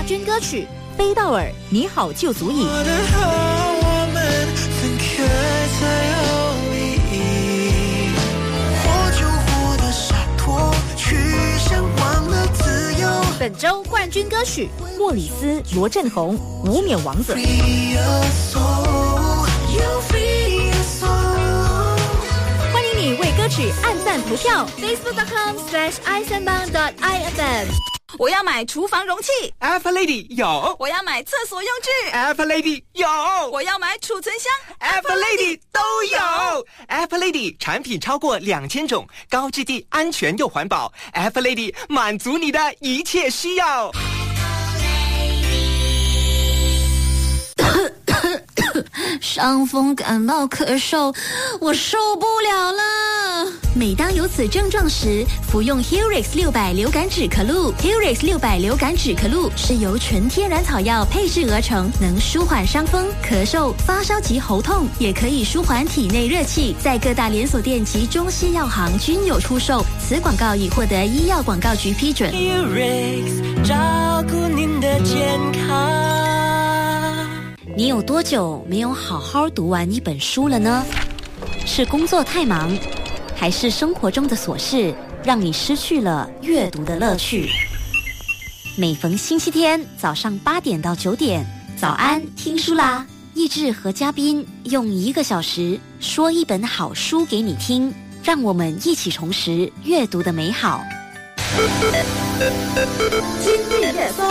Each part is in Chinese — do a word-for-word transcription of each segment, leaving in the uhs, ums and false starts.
军歌曲飞到耳，你好就足矣。 我的好，我们分开才有意义，活就活得洒脱，去向往了自由。 本周冠军歌曲莫里斯、罗振宏，无冕王子。 Free your soul, you free your soul。 欢迎你为歌曲按赞投票 facebook dot com slash i 三八 dot i f m。 我要买厨房容器 Alpha Lady 有， 我要买厕所用具 Alpha Lady 有， 我要买储存箱 Alpha Lady 都有。Alpha Lady 产品超过两千种，高质地、安全又环保。Alpha Lady 满足你的一切需要。 伤风感冒咳嗽，我受不了了。每当有此症状时，服用 Helix 六百流感止咳露。Helix 六百流感止咳露是由纯天然草药配制而成，能舒缓伤风、咳嗽、发烧及喉痛，也可以舒缓体内热气。在各大连锁店及中西药行均有出售。此广告已获得医药广告局批准。 Helix 照顾您的健康。 你有多久没有好好读完一本书了呢？是工作太忙，还是生活中的琐事让你失去了阅读的乐趣？每逢星期天早上八点到九点，早安听书啦！益智和嘉宾用一个小时说一本好书给你听，让我们一起重拾阅读的美好。 今日热搜。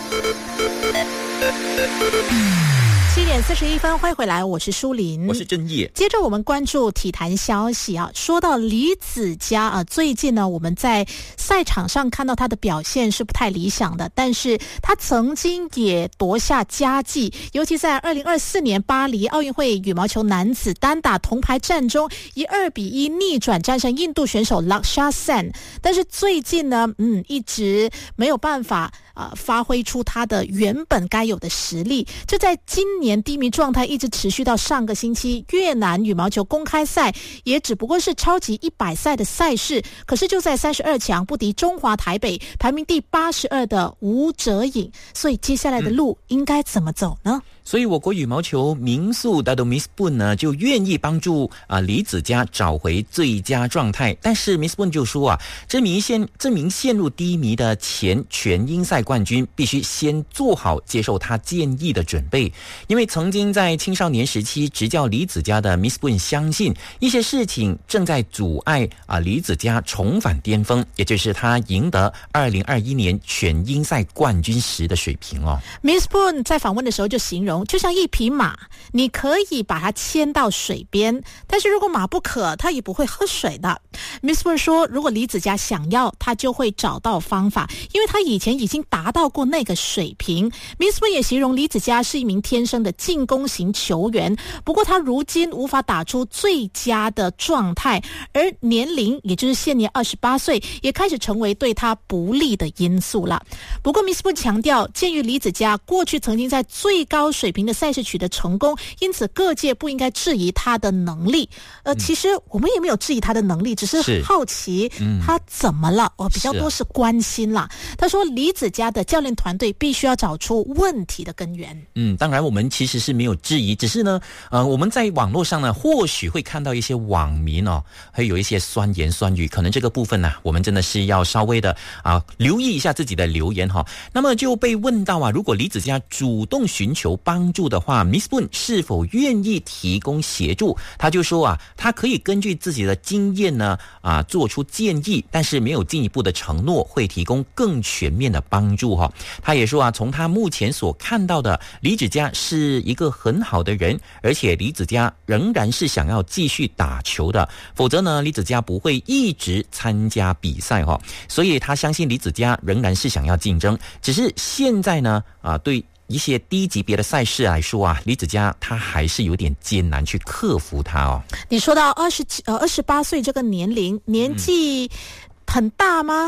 七点四十一分，欢迎回来，我是舒琳， 我是郑业。 接着我们关注体坛消息啊，说到李子嘉啊，最近呢我们在赛场上看到他的表现是不太理想的，但是他曾经也夺下佳绩，尤其在二零二四年巴黎奥运会羽毛球男子单打铜牌战中，以二比一逆转战胜印度选手 Lakshya Sen， 但是最近呢，嗯，一直没有办法呃发挥出他的原本该有的实力，就在今年低迷状态一直持续到上个星期越南羽毛球公开赛，也只不过是超级一百赛的赛事，可是就在三十二强不敌中华台北排名第八十二的吴哲颖，所以接下来的路应该怎么走呢？ 所以我国羽毛球名宿 Dato Miss Poon 呢就愿意帮助啊李子嘉找回最佳状态，但是 Miss Poon 就说啊，这名陷这名陷入低迷的前全英赛冠军必须先做好接受他建议的准备，因为曾经在青少年时期执教李子嘉的 Miss Poon 相信一些事情正在阻碍啊李子嘉重返巅峰，也就是他赢得二零二一年全英赛冠军时的水平哦。 Miss Poon 在访问的时候就形容，就像一匹马，你可以把它牵到水边，但是如果马不渴，它也不会喝水的。Miss Poon 说，如果李子嘉想要，他就会找到方法，因为他以前已经达到过那个水平。Miss Poon 也形容李子嘉是一名天生的进攻型球员，不过他如今无法打出最佳的状态，而年龄也就是现年二十八岁，也开始成为对他不利的因素了。不过 Miss Poon 强调，鉴于李子嘉过去曾经在最高水平的赛事取得成功，因此各界不应该质疑他的能力。呃，其实我们也没有质疑他的能力，只是好奇他怎么了，我、嗯、比较多是关心啦。他说李子嘉的教练团队必须要找出问题的根源。 嗯，当然我们其实是没有质疑，只是呢呃我们在网络上呢或许会看到一些网民哦会有一些酸言酸语，可能这个部分呢我们真的是要稍微的啊留意一下自己的留言哈、哦。那么就被问到啊，如果李子嘉主动寻求帮助的话， Miss Poon 是否愿意提供协助？他就说啊，他可以根据自己的经验呢啊做出建议，但是没有进一步的承诺会提供更全面的帮助哈、哦。他也说啊，从他目前所看到的，李子嘉是一个很好的人，而且李子嘉仍然是想要继续打球的，否则呢李子嘉不会一直参加比赛哈、哦。所以他相信李子嘉仍然是想要竞争，只是现在呢啊对一些低级别的赛事来说啊，李子嘉他还是有点艰难去克服它哦。 你说到二十呃二十八岁这个年龄，年纪很大吗？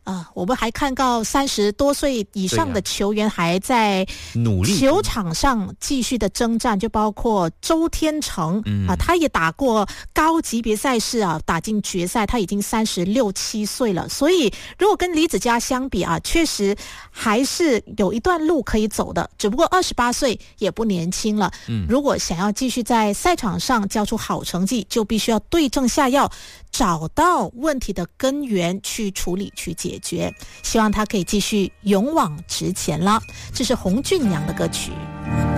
啊，我们还看到三十多岁以上的球员还在努力球场上继续的征战，就包括周天成、嗯、啊，他也打过高级别赛事啊，打进决赛，他已经三十六七岁了。所以如果跟李子嘉相比啊，确实还是有一段路可以走的，只不过二十八岁也不年轻了。嗯，如果想要继续在赛场上交出好成绩，就必须要对症下药，找到问题的根源去处理去解决，希望他可以继续勇往直前了。这是洪俊阳的歌曲。